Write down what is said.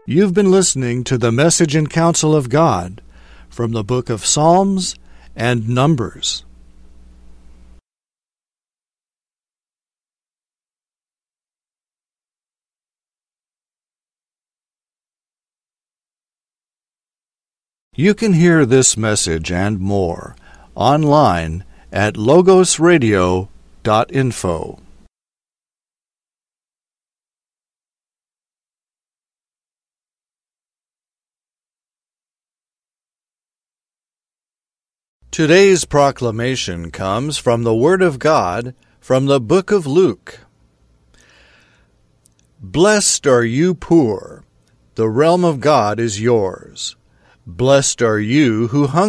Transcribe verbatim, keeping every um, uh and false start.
You've been listening to the Message and Counsel of God from the book of Psalms and Numbers. You can hear this message and more online at logos radio dot info. Today's proclamation comes from the Word of God from the book of Luke. Blessed are you poor, the realm of God is yours. Blessed are you who hunger